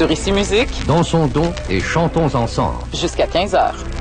Sur Ici Musique, Dansons donc et chantons ensemble. jusqu'à 15 heures.